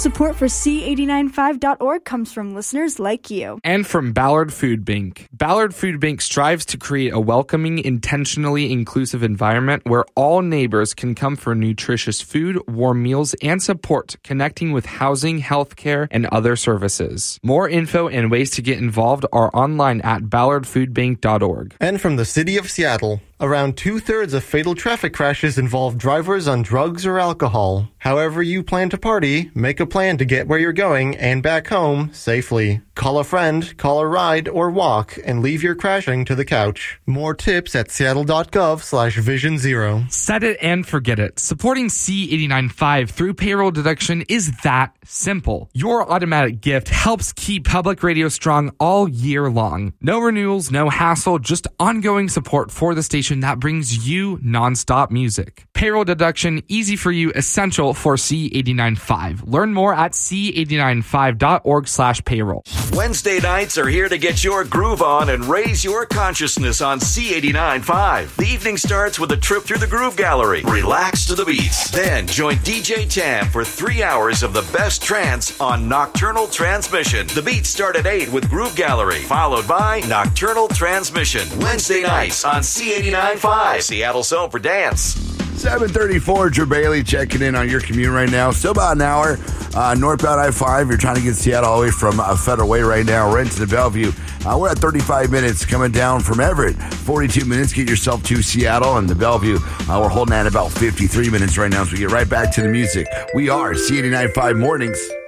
Support for C895.org comes from listeners like you. And from Ballard Food Bank. Ballard Food Bank strives to create a welcoming, intentionally inclusive environment where all neighbors can come for nutritious food, warm meals, and support, connecting with housing, healthcare, and other services. More info and ways to get involved are online at ballardfoodbank.org. And from the city of Seattle. Around 2/3 of fatal traffic crashes involve drivers on drugs or alcohol. However you plan to party, make a plan to get where you're going and back home safely. Call a friend, call a ride, or walk, and leave your crashing to the couch. More tips at seattle.gov/Vision Zero. Set it and forget it. Supporting C895 through payroll deduction is that simple. Your automatic gift helps keep public radio strong all year long. No renewals, no hassle, just ongoing support for the station that brings you nonstop music. Payroll deduction, easy for you, essential for C895. Learn more at c895.org/payroll. Wednesday nights are here to get your groove on and raise your consciousness on C895. The evening starts with a trip through the Groove Gallery. Relax to the beats. Then join DJ Tam for 3 hours of the best trance on Nocturnal Transmission. The beats start at 8 with Groove Gallery, followed by Nocturnal Transmission. Wednesday nights on C895, Seattle's home for dance. 7:34, Drew Bailey checking in on your commute right now. Still about an hour. Northbound I-5, you're trying to get Seattle all the way from Federal Way right now, right into the Bellevue. We're at 35 minutes coming down from Everett. 42 minutes, get yourself to Seattle and the Bellevue. We're holding at about 53 minutes right now, so we get right back to the music. We are C895 Mornings.